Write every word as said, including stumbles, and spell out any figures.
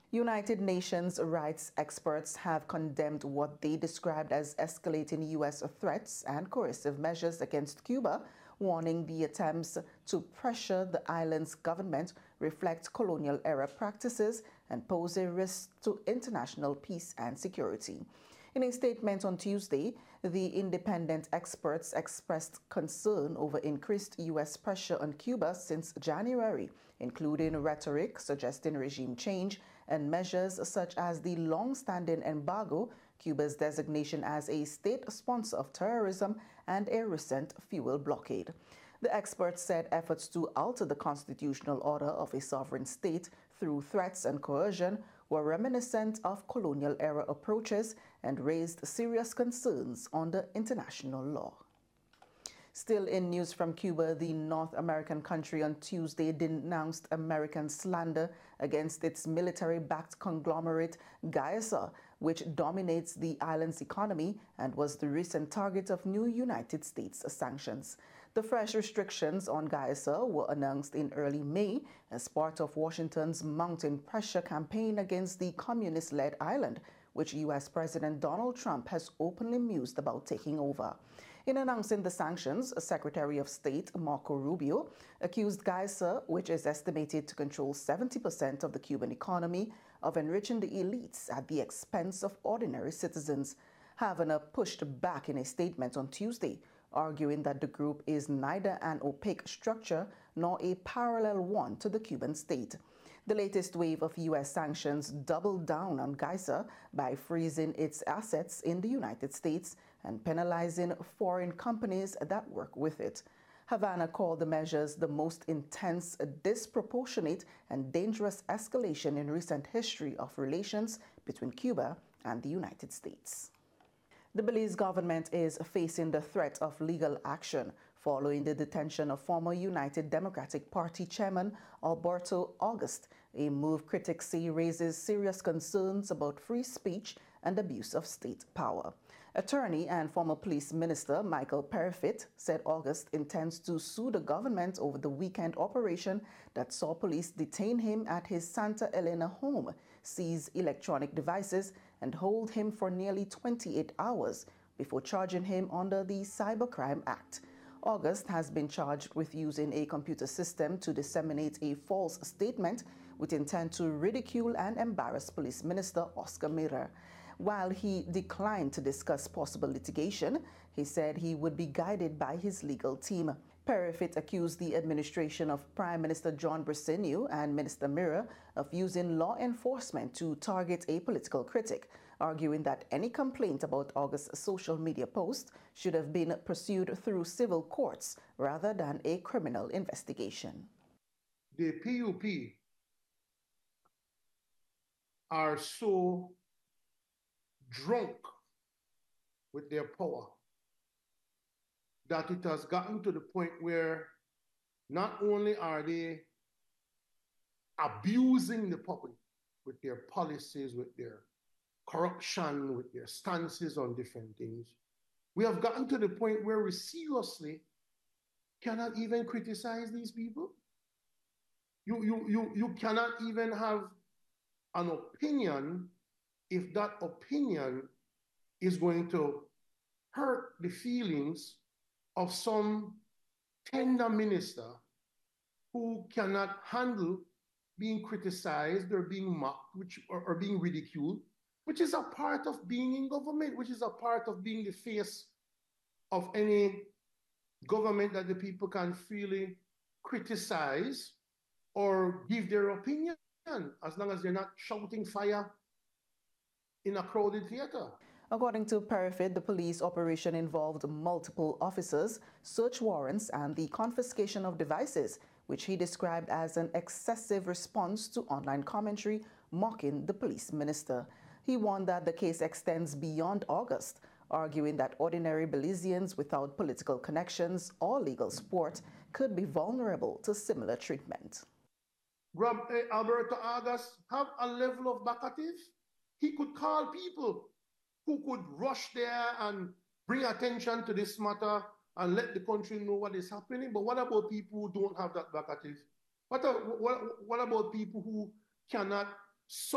United Nations rights experts have condemned what they described as escalating U S threats and coercive measures against Cuba, warning the attempts to pressure the island's government reflect colonial-era practices and pose a risk to international peace and security. In a statement on Tuesday, the independent experts expressed concern over increased U S pressure on Cuba since January, including rhetoric suggesting regime change and measures such as the long-standing embargo, Cuba's designation as a state sponsor of terrorism, and a recent fuel blockade. The experts said efforts to alter the constitutional order of a sovereign state through threats and coercion were reminiscent of colonial-era approaches and raised serious concerns under international law. Still in news from Cuba, the North American country on Tuesday denounced American slander against its military-backed conglomerate Gaesa, which dominates the island's economy and was the recent target of new United States sanctions. The fresh restrictions on Gaesa were announced in early May as part of Washington's mounting pressure campaign against the communist-led island, which U S President Donald Trump has openly mused about taking over. In announcing the sanctions, Secretary of State Marco Rubio accused Gaesa, which is estimated to control seventy percent of the Cuban economy, of enriching the elites at the expense of ordinary citizens. Havana pushed back in a statement on Tuesday, arguing that the group is neither an opaque structure nor a parallel one to the Cuban state. The latest wave of U S sanctions doubled down on Gaesa by freezing its assets in the United States and penalizing foreign companies that work with it. Havana called the measures the most intense, disproportionate, and dangerous escalation in recent history of relations between Cuba and the United States. The Belize government is facing the threat of legal action following the detention of former United Democratic Party chairman Alberto August, a move critics say raises serious concerns about free speech and abuse of state power. Attorney and former police minister Michael Perifit said August intends to sue the government over the weekend operation that saw police detain him at his Santa Elena home, seize electronic devices, and hold him for nearly twenty-eight hours before charging him under the Cybercrime Act. August has been charged with using a computer system to disseminate a false statement with intent to ridicule and embarrass Police Minister Oscar Mira. While he declined to discuss possible litigation, he said he would be guided by his legal team. Perifit accused the administration of Prime Minister John Briceño and Minister Mira of using law enforcement to target a political critic, arguing that any complaint about August's social media post should have been pursued through civil courts rather than a criminal investigation. The P U P are so drunk with their power that it has gotten to the point where not only are they abusing the public with their policies, with their corruption, with their stances on different things, we have gotten to the point where we seriously cannot even criticize these people. You, you, you, you cannot even have an opinion if that opinion is going to hurt the feelings of some tender minister who cannot handle being criticized or being mocked, which, or, or being ridiculed, which is a part of being in government, which is a part of being the face of any government that the people can freely criticize or give their opinion, as long as they're not shouting fire in a crowded theater. According to Perifit, the police operation involved multiple officers, search warrants, and the confiscation of devices, which he described as an excessive response to online commentary mocking the police minister. He warned that the case extends beyond August, arguing that ordinary Belizeans without political connections or legal support could be vulnerable to similar treatment. Rob, uh, Alberto August have a level of backative. He could call people who could rush there and bring attention to this matter and let the country know what is happening. But what about people who don't have that backative? What, what, what about people who cannot